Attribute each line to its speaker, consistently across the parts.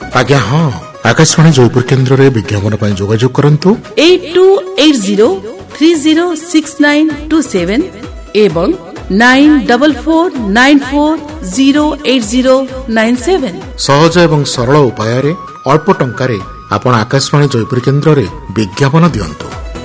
Speaker 1: आज्ञा हाँ आकाशवाणी जयपुर केन्द्र रे विज्ञापन पर जोगाजोग करंतु
Speaker 2: 8280306927 एवं 9449408097
Speaker 1: सहज एवं सरल उपाय रे अल्प टंका रे आपण आकाशवाणी जयपुर केन्द्र रे विज्ञापन दियंतु।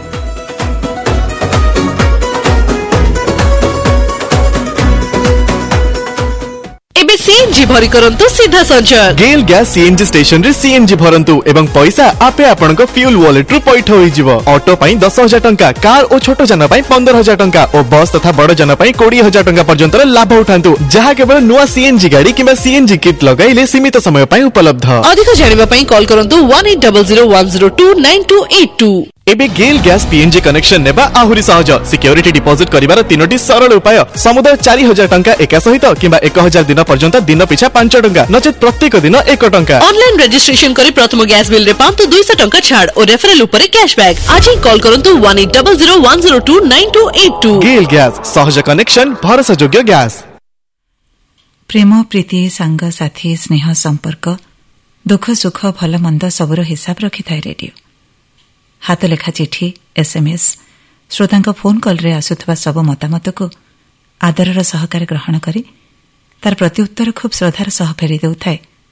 Speaker 3: सीएनजी भरी करंतु सीधा संचार
Speaker 4: गेल गैस सीएनजी स्टेशन रे सीएनजी भरंतु एवं पैसा आपे आपनक फ्यूल वॉलेट रु पैठ होई जिवो। ऑटो पई 10,000 टंका, कार और छोटो जन पई 15,000 टंका और बस तथा बड़ जन पई 20,000 टंका पर्यंत लाभ उठांतु, जहा केवल नुआ सीएनजी गाड़ी किबा सीएनजी किट लगाइले सीमित समय पई उपलब्ध।
Speaker 3: अधिक जानिबा पई कॉल करंतु 180010298282।
Speaker 4: एबे गेल गैस पीएनजी कनेक्शन नेबा आहुरी सहज। सिक्योरिटी डिपॉजिट करिवार 3टी सरल उपाय। समुदाय 4,000 टंका एका सहित किबा 1,000 दिन पर्यंत दिन पिछा 5 टंका नचेत प्रत्येक दिन 1 टंका।
Speaker 3: ऑनलाइन रजिस्ट्रेशन करी प्रथम गैस बिल रे पांतु 200 टंका छाड़ और रेफरल ऊपर कैशबैक। आज ही कॉल करंतु 180010298282।
Speaker 4: गेल गैस सहज कनेक्शन भरोसा योग्य गैस।
Speaker 5: प्रेम प्रीति सांग साथी स्नेह संपर्क दुख सुख भल मंद सबुर हिसाब रखि थाए रेडियो। हाथ लेखा चिठी एसएमएस श्रोता फोन कॉल रे आसुथबा सब मतामत को आदरर सहकार ग्रहण करी तार प्रत्युत्तर खूब श्रद्धार सह फेरी देउथाए